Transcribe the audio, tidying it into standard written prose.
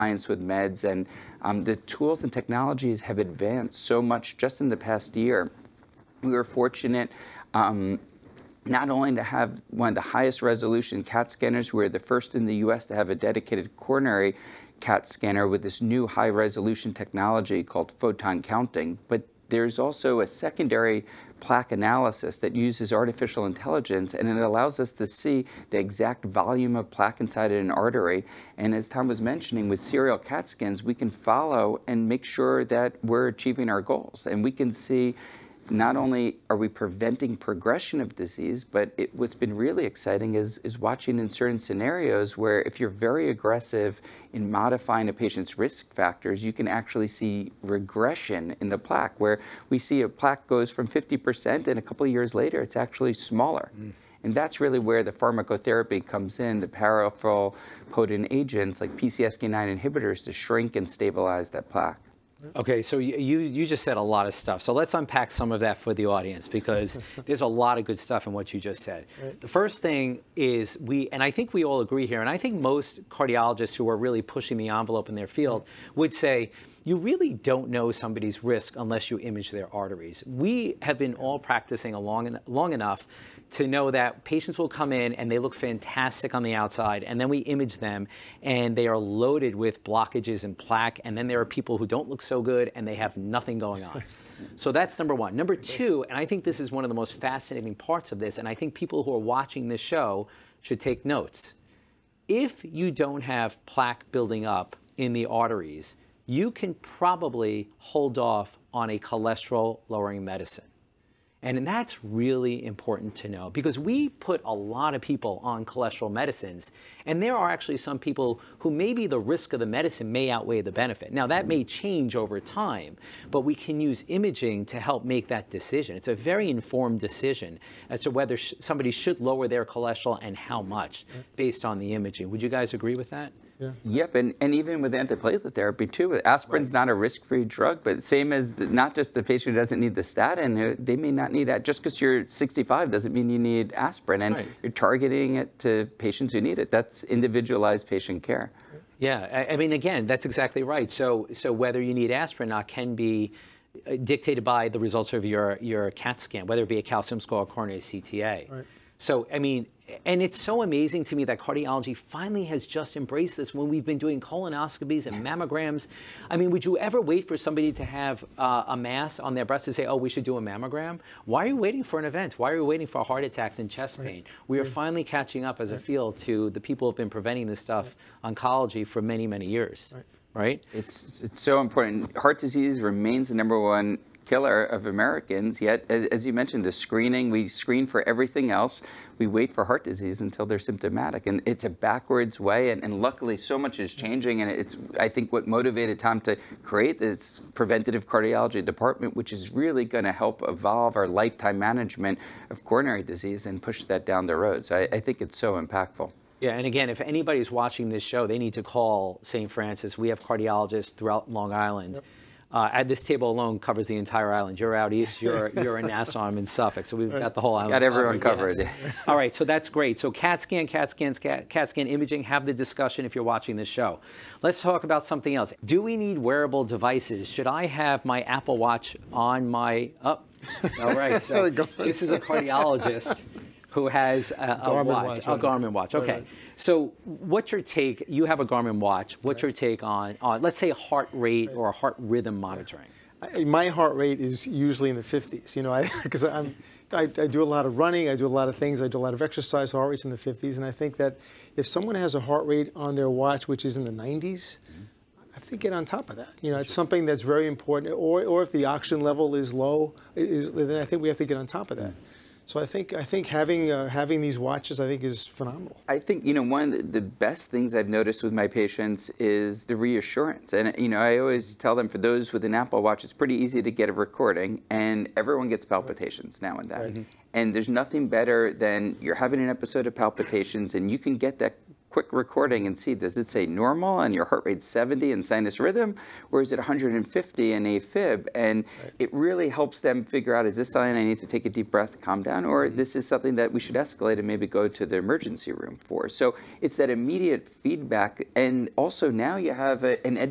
science with meds, and the tools and technologies have advanced so much just in the past year. We were fortunate not only to have one of the highest resolution CAT scanners. We were the first in the US to have a dedicated coronary CAT scanner with this new high resolution technology called photon counting, but there's also a secondary plaque analysis that uses artificial intelligence, and it allows us to see the exact volume of plaque inside an artery. And as Tom was mentioning, with serial CAT scans, we can follow and make sure that we're achieving our goals. And we can see not only are we preventing progression of disease, but what's been really exciting is watching in certain scenarios where if you're very aggressive in modifying a patient's risk factors, you can actually see regression in the plaque, where we see a plaque goes from 50% and a couple of years later, it's actually smaller. And that's really where the pharmacotherapy comes in, the powerful potent agents like PCSK9 inhibitors to shrink and stabilize that plaque. Okay, so you just said a lot of stuff. So let's unpack some of that for the audience, because there's a lot of good stuff in what you just said. Right. The first thing is and I think we all agree here, and I think most cardiologists who are really pushing the envelope in their field would say, you really don't know somebody's risk unless you image their arteries. We have been all practicing long enough to know that patients will come in and they look fantastic on the outside, and then we image them and they are loaded with blockages and plaque, and then there are people who don't look so good and they have nothing going on. So that's number one. Number two, and I think this is one of the most fascinating parts of this, and I think people who are watching this show should take notes. If you don't have plaque building up in the arteries, you can probably hold off on a cholesterol-lowering medicine. And that's really important to know, because we put a lot of people on cholesterol medicines, and there are actually some people who maybe the risk of the medicine may outweigh the benefit. Now, that may change over time, but we can use imaging to help make that decision. It's a very informed decision as to whether somebody should lower their cholesterol and how much based on the imaging. Would you guys agree with that? Yeah. Yep, and even with antiplatelet therapy too, aspirin's not a risk-free drug, but same as not just the patient who doesn't need the statin, they may not need that. Just because you're 65 doesn't mean you need aspirin, and you're targeting it to patients who need it. That's individualized patient care. Yeah, I mean, again, that's exactly right. So whether you need aspirin or not can be dictated by the results of your CAT scan, whether it be a calcium score or coronary CTA. Right. So, I mean, and it's so amazing to me that cardiology finally has just embraced this when we've been doing colonoscopies and mammograms. I mean, would you ever wait for somebody to have a mass on their breast to say, oh, we should do a mammogram? Why are you waiting for an event? Why are you waiting for heart attacks and chest pain? We are finally catching up as a field to the people who have been preventing this stuff, oncology, for many, many years, right? It's so important. Heart disease remains the #1 killer of Americans, yet, as you mentioned, the screening, we screen for everything else. We wait for heart disease until they're symptomatic, and it's a backwards way, and luckily so much is changing, and it's, I think, what motivated Tom to create this preventative cardiology department, which is really going to help evolve our lifetime management of coronary disease and push that down the road. So I think it's so impactful. Yeah, and again, if anybody's watching this show, they need to call St. Francis. We have cardiologists throughout Long Island. Yep. At this table alone covers the entire island. You're out east, you're in Nassau, I'm in Suffolk, so we've got the whole island. Got everyone covered. Yes. All right, so that's great. So CAT scan imaging, have the discussion if you're watching this show. Let's talk about something else. Do we need wearable devices? Should I have my Apple Watch on my, all right, so this is a cardiologist who has a Garmin watch. Okay. Right. So what's your take? You have a Garmin watch. What's your take on, let's say, heart rate or heart rhythm monitoring? My heart rate is usually in the 50s, you know, because I do a lot of running, I do a lot of things, I do a lot of exercise, heart rate's in the 50s, and I think that if someone has a heart rate on their watch which is in the 90s, I have to get on top of that. You know, it's something that's very important, or if the oxygen level is low, then I think we have to get on top of that. So I think having these watches, I think, is phenomenal. I think, you know, one of the best things I've noticed with my patients is the reassurance. And, you know, I always tell them, for those with an Apple Watch, it's pretty easy to get a recording, and everyone gets palpitations now and then. And there's nothing better than you're having an episode of palpitations, and you can get that quick recording and see, does it say normal and your heart rate's 70 and sinus rhythm, or is it 150 and AFib? And it really helps them figure out, is this something I need to take a deep breath, calm down, or this is something that we should escalate and maybe go to the emergency room for. So it's that immediate feedback. And also now you have an